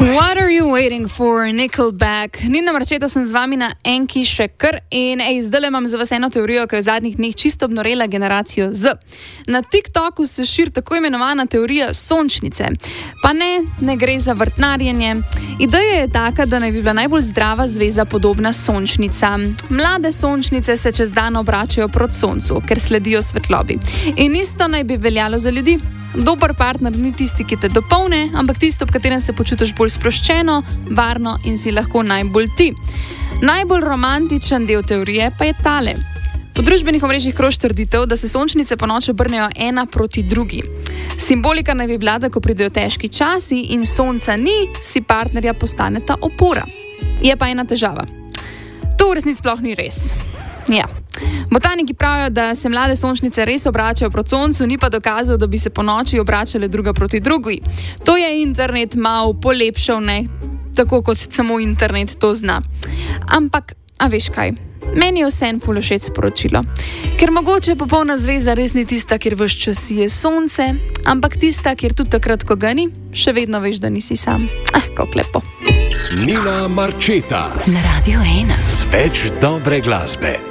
What are you waiting for, Nickelback? Nina Marčeta sem z vami na Enki še kar in zdaj imam za vas eno teorijo, ki je v zadnjih dneh čisto obnorela generacijo Z. Na TikToku se širi tako imenovana teorija sončnice. Pa ne gre za vrtnarjenje. Ideja je taka, da naj bi bila najbolj zdrava zveza podobna sončnica. Mlade sončnice se čez dan obračajo proti soncu, ker sledijo svetlobi. In isto naj bi veljalo za ljudi. Dober partner ni tisti, ki te dopolne, ampak tisti, ob katerem se počutiš bolj sproščeno, varno in si lahko najbolj ti. Najbolj romantičen del teorije pa je tale. Po družbenih omrežjih kroži trditev, da se sončnice ponoči obrnejo ena proti drugi. Simbolika naj bi bila, da ko pridejo težki časi in sonca ni, si partnerja postaneta opora. Je pa ena težava. To v resnici sploh ni res. Ja. Botaniki pravijo, da se mlade sončnice res obračajo proti soncu, ni pa dokazal, da bi se po noči obračale druga proti drugi. To je internet mal polepšal, ne tako kot samo internet to zna. Ampak, a veš kaj? Meni je vseeno ful všeč sporočilo. Ker mogoče popolna zveza res ni tista, kjer ves čas je sonce, ampak tista, kjer tudi takrat, ko ga ni, še vedno veš, da nisi sam. Kako lepo. Nina Marčeta na Radio 1 z več dobre glasbe.